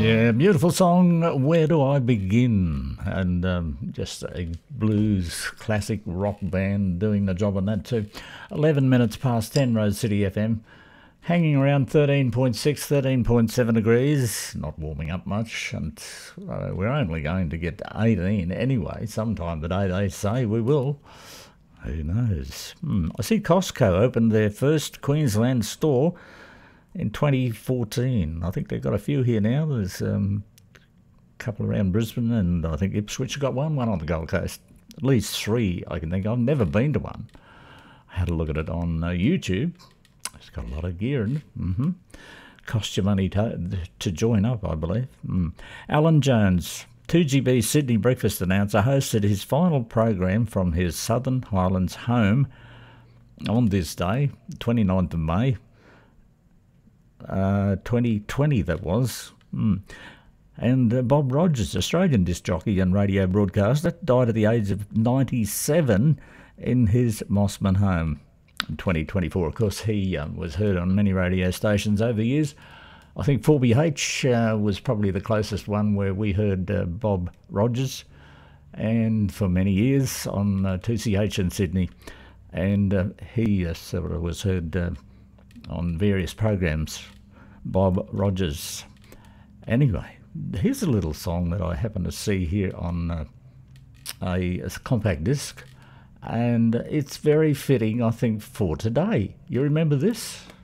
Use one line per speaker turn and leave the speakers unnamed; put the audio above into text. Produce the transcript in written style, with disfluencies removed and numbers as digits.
Yeah, beautiful song, Where Do I Begin? And just a blues classic rock band doing the job on that too. 11 minutes past 10, Rose City FM. Hanging around 13.6, 13.7 degrees, not warming up much, and we're only going to get to 18 anyway, sometime today they say we will. Who knows? I see Costco opened their first Queensland store in 2014. I think they've got a few here now. There's a couple around Brisbane, and I think Ipswich got one on the Gold Coast. At least three, I can think. I've never been to one. I had a look at it on YouTube. It's got a lot of gear in it. Cost you money to join up, I believe. Alan Jones, 2GB Sydney breakfast announcer, hosted his final program from his Southern Highlands home on this day, 29th of May, 2020 that was. And Bob Rogers, Australian disc jockey and radio broadcaster, died at the age of 97 in his Mossman home in 2024. Of course, he was heard on many radio stations over the years. I think 4BH was probably the closest one where we heard Bob Rogers, and for many years on 2CH in Sydney. And he sort of was heard on various programs, Bob Rogers. Anyway, here's a little song that I happen to see here on a compact disc, and it's very fitting, I think, for today. You remember this?